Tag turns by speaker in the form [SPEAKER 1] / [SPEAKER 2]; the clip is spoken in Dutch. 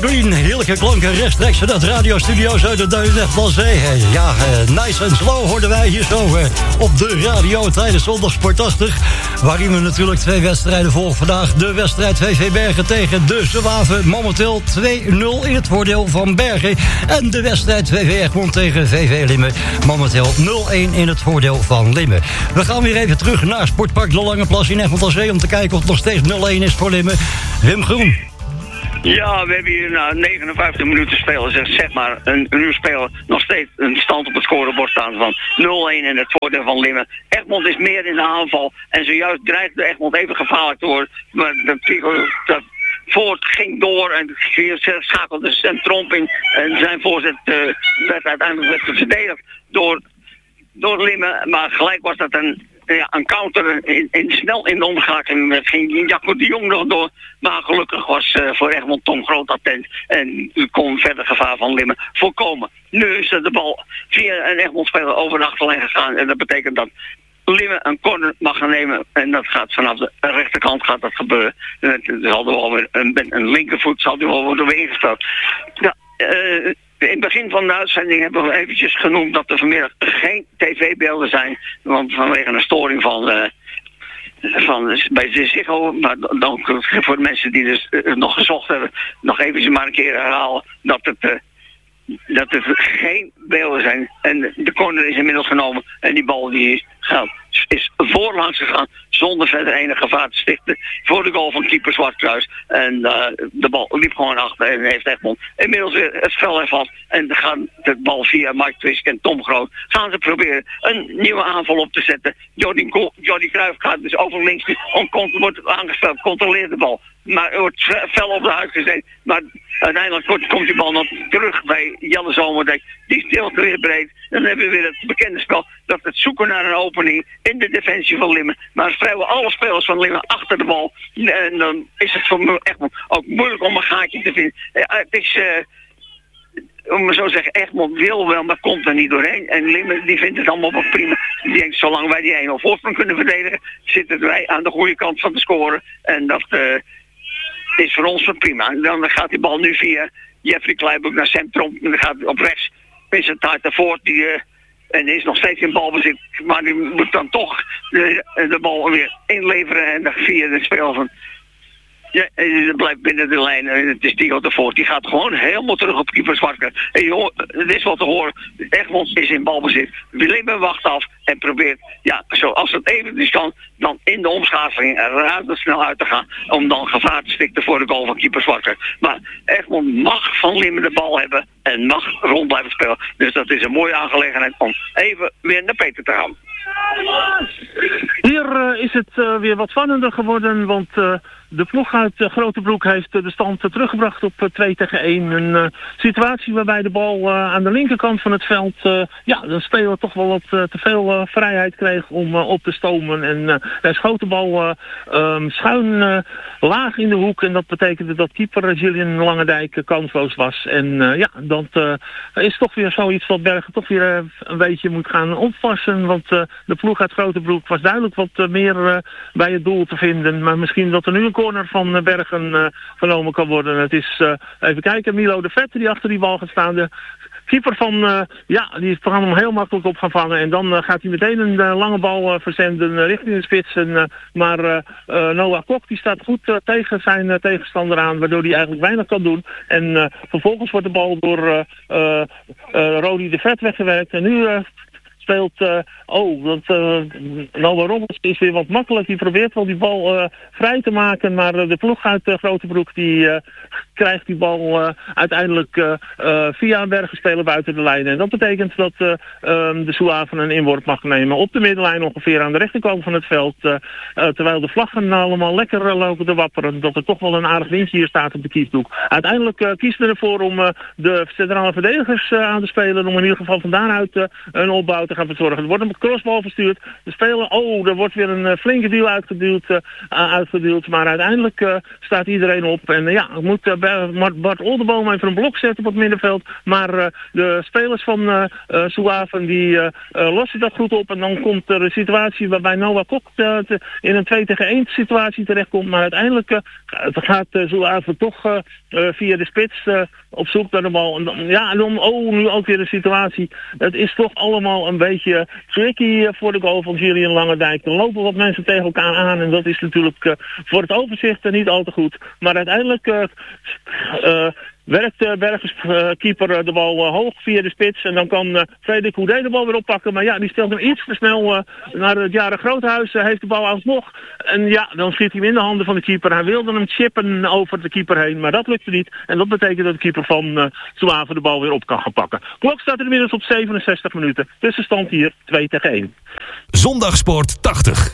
[SPEAKER 1] Green, heerlijke klanken rechtstreeks vanuit radiostudio's uit de Duinen-Zee. Ja, nice en slow hoorden wij hier zo op de radio tijdens Zondag Sportastig. Waarin we natuurlijk 2 wedstrijden volgen vandaag. De wedstrijd VV Bergen tegen de Zwaven. Momenteel 2-0 in het voordeel van Bergen. En de wedstrijd VV Egmond tegen VV Limmen. Momenteel 0-1 in het voordeel van Limmen. We gaan weer even terug naar Sportpark De Lange Plas in Egmond aan Zee om te kijken of het nog steeds 0-1 is voor Limmen. Wim Groen.
[SPEAKER 2] Ja, we hebben hier na 59 minuten spelen, zeg maar een uur spelen, nog steeds een stand op het scorebord staan van 0-1 in het voordeel van Limmen. Egmond is meer in de aanval en zojuist dreigt de Egmond even gevaarlijk te worden. Maar dat Voort ging door en schakelde zijn tromp in en zijn voorzet werd uiteindelijk verdedigd door Limmen, maar gelijk was dat een counter snel in de omschakeling. Dat ging Jacco de Jong nog door. Maar gelukkig was voor Egmond Tom Groot attent. En u kon verder gevaar van Limmen voorkomen. Nu is de bal via een Egmond-speler over de achterlijn gegaan. En dat betekent dat Limmen een corner mag gaan nemen. En dat gaat vanaf de rechterkant gaat dat gebeuren. Zal er wel weer met een linkervoet zal die wel worden ingespeeld. Ja, in het begin van de uitzending hebben we eventjes genoemd dat er vanmiddag geen tv-beelden zijn. Want vanwege een storing bij de Ziggo, maar dan voor de mensen die dus nog gezocht hebben, nog eventjes maar een keer herhalen dat er geen beelden zijn. En de corner is inmiddels genomen en die bal die is voorlangs gegaan zonder verder enig gevaar te stichten voor de goal van keeper Zwartkruis. En de bal liep gewoon achter en heeft Egmond inmiddels weer het spel hervat. En dan gaat de bal via Mike Twisk en Tom Groot gaan ze proberen een nieuwe aanval op te zetten. Jordi Cruijff gaat dus over links wordt aangespeeld, controleert de bal. Maar er wordt fel op de huid gezet. Maar uiteindelijk komt die bal nog terug bij Jelle Zomerdijk. Die stilt weer breed. Dan hebben we weer het bekende spel. Dat het zoeken naar een opening in de defensie van Limmen. Maar vrijwel alle spelers van Limmen achter de bal. En dan is het voor me echt ook moeilijk om een gaatje te vinden. Het is, om maar zo te zeggen, Egmond wil wel, maar komt er niet doorheen. En Limmen die vindt het allemaal wel prima. Die denkt, zolang wij die 1-0 voorsprong kunnen verdedigen, zitten wij aan de goede kant van de score. En dat is voor ons prima. En dan gaat die bal nu via Jeffrey Kleiboek naar Sam Tromp. En dan gaat op rechts Vincent Taartenvoort en is nog steeds in balbezit. Maar die moet dan toch de bal weer inleveren. En dan via de spel van... Ja, het blijft binnen de lijn. Het is Diego de Voort. Die gaat gewoon helemaal terug op keeper Zwartkruis. Het is wat te horen. Egmond is in balbezit. Limmen wacht af en probeert, ja, zoals het eventjes kan, dan in de omschakeling razendsnel uit te gaan. Om dan gevaar te stichten voor de goal van keeper Zwartkruis. Maar Egmond mag van Limmen de bal hebben en mag rond blijven spelen. Dus dat is een mooie aangelegenheid om even weer naar Peter te gaan.
[SPEAKER 3] Hier is het weer wat spannender geworden, want de ploeg uit Grotebroek heeft de stand teruggebracht op 2-1. Een situatie waarbij de bal aan de linkerkant van het veld, de speler toch wel wat te veel vrijheid kreeg om op te stomen. En hij schoot de bal schuin laag in de hoek en dat betekende dat keeper Gillian Langendijk kansloos was. En dat is toch weer zoiets wat Bergen toch weer een beetje moet gaan oppassen, want de ploeg uit Grotebroek was duidelijk wat meer bij het doel te vinden. Maar misschien dat er nu een corner van Bergen genomen kan worden. Het is, even kijken, Milo de Vet die achter die bal gaat staan. De keeper van, die kan hem heel makkelijk op gaan vangen. En dan gaat hij meteen een lange bal verzenden richting de spits. Maar Noah Kok die staat goed tegen zijn tegenstander aan, waardoor hij eigenlijk weinig kan doen. En vervolgens wordt de bal door Rodi de Vet weggewerkt. En nu speelt, Noah Robbers is weer wat makkelijk. Die probeert wel die bal vrij te maken, maar de ploeg uit Grotebroek die krijgt die bal uiteindelijk via een Bergenspeler buiten de lijn. En dat betekent dat de Zouaven een inworp mag nemen op de middenlijn ongeveer aan de rechterkant van het veld. Terwijl de vlaggen allemaal lekker lopen te wapperen. Dat er toch wel een aardig windje hier staat op de kiesdoek. Uiteindelijk kiezen we ervoor om de centrale verdedigers aan te spelen. Om in ieder geval van daaruit een opbouw te te gaan verzorgen. Er wordt een crossbal verstuurd. De speler, er wordt weer een flinke duw uitgeduwd. Maar uiteindelijk staat iedereen op. En moet Bart Oldenboom even een blok zetten op het middenveld. Maar de spelers van Zouaven die lossen dat goed op. En dan komt er een situatie waarbij Noah Kok in een 2-tegen-1 situatie terechtkomt. Maar uiteindelijk gaat Zouaven toch via de spits op zoek naar de bal. En dan nu ook weer de situatie. Het is toch allemaal een beetje tricky voor de goal van Julian Langendijk. Er lopen wat mensen tegen elkaar aan en dat is natuurlijk voor het overzicht niet al te goed. Maar uiteindelijk werkt Bergers keeper de bal hoog via de spits. En dan kan Frederik Houdé de bal weer oppakken. Maar die speelt hem iets te snel naar het Jaren Groothuis. Heeft de bal alsnog. En dan schiet hij hem in de handen van de keeper. Hij wilde hem chippen over de keeper heen. Maar dat lukte niet. En dat betekent dat de keeper van Zouaven de bal weer op kan gaan pakken. Klok staat er inmiddels op 67 minuten. Tussenstand hier 2-1.
[SPEAKER 4] Zondagsport 80.